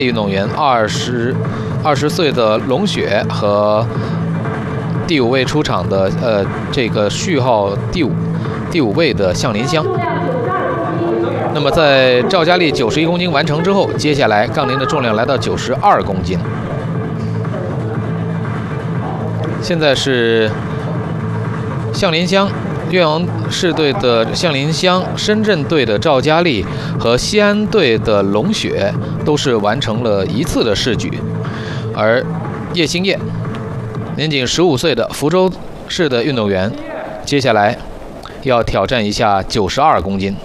运动员20岁的龙雪和第5位出场的这个序号第五位的向林香。那么在赵佳丽91公斤完成之后，接下来杠铃的重量来到92公斤。现在是向林香、岳阳市队的向林香、深圳队的赵佳丽和西安队的龙雪都是完成了1次的试举，而叶星烨年仅15岁的福州市的运动员，接下来要挑战一下92公斤。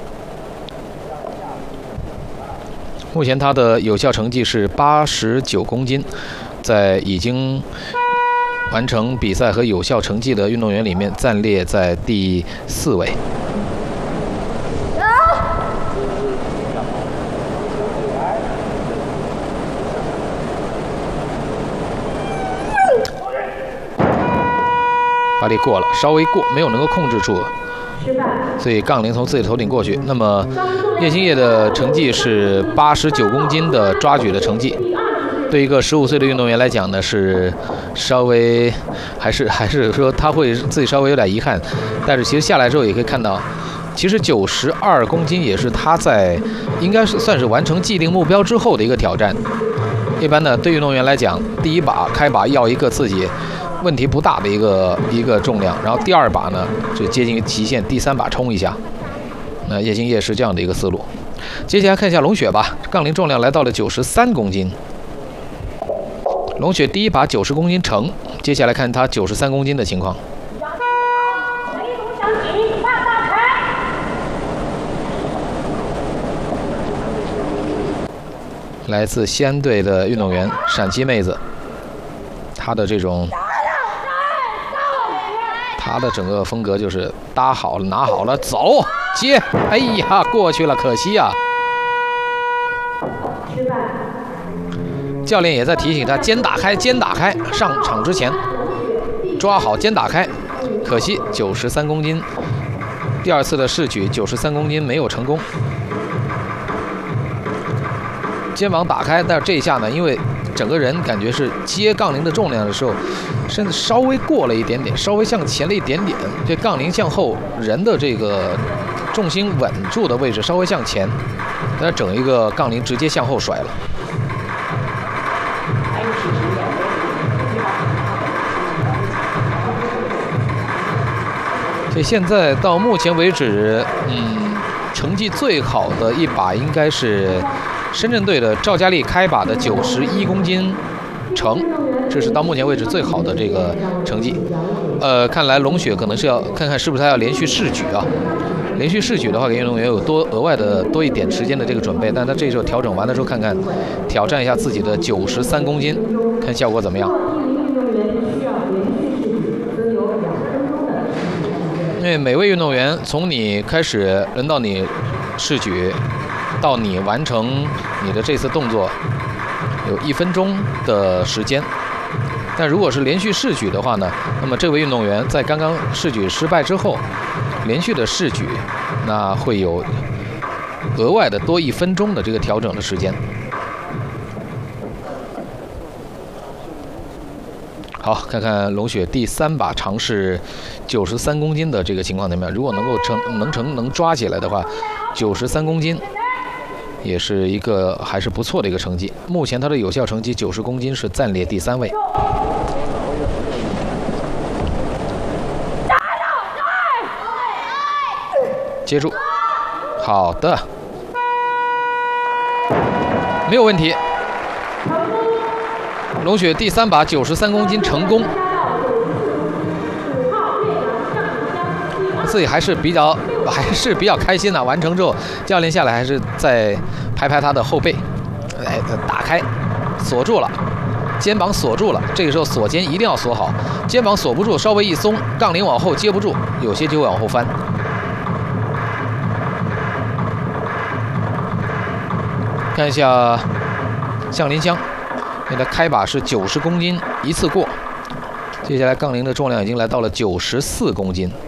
目前他的有效成绩是89公斤，在已经完成比赛和有效成绩的运动员里面暂列在第4位。发力过了，稍微过，没有能够控制住，所以杠铃从自己头顶过去。那么叶星烨的成绩是89公斤的抓举的成绩，对一个15岁的运动员来讲呢，是稍微还是说他会自己稍微有点遗憾，但是其实下来之后也可以看到，其实92公斤也是他在应该是算是完成既定目标之后的一个挑战。一般呢，对运动员来讲，第一把开把要一个自己问题不大的一个重量，然后第2把呢就接近于极限，第3把冲一下。那叶星烨是这样的一个思路。接下来看一下龙雪吧，杠铃重量来到了93公斤。龙雪第1把90公斤成，接下来看他93公斤的情况。来自西安队的运动员陕西妹子，她的整个风格就是搭好了、拿好了、走、接，哎呀，过去了，可惜呀。教练也在提醒他肩打开，肩打开，上场之前抓好肩打开。可惜93公斤，第2次的试举93公斤没有成功。肩膀打开，但是这一下呢，因为整个人感觉是接杠铃的重量的时候，身子稍微过了一点点，稍微向前了一点点，这杠铃向后，人的这个重心稳住的位置稍微向前，但整一个杠铃直接向后甩了。所以现在到目前为止，成绩最好的一把应该是深圳队的赵佳丽开把的91公斤成，这是到目前为止最好的这个成绩。看来龙雪可能是要看看是不是他要连续试举啊。连续试举的话，给运动员有额外的多一点时间的这个准备，但他这时候调整完了之后，看看挑战一下自己的93公斤，看效果怎么样。因为每位运动员从你开始轮到你试举，到你完成你的这次动作，有1分钟的时间。但如果是连续试举的话呢，那么这位运动员在刚刚试举失败之后，连续的试举，那会有额外的多1分钟的这个调整的时间。好，看看龙雪第3把尝试93公斤的这个情况怎么样？如果能抓起来的话，93公斤也是一个还是不错的一个成绩。目前他的有效成绩90公斤是暂列第3位。接住，好的，没有问题。龙雪第3把93公斤成功，自己还是比较开心的。完成之后，教练下来还是再拍拍他的后背，来打开，锁住了，肩膀锁住了。这个时候锁肩一定要锁好，肩膀锁不住，稍微一松，杠铃往后接不住，有些就会往后翻。看一下向林香，那他开把是90公斤，1次过。接下来杠铃的重量已经来到了94公斤。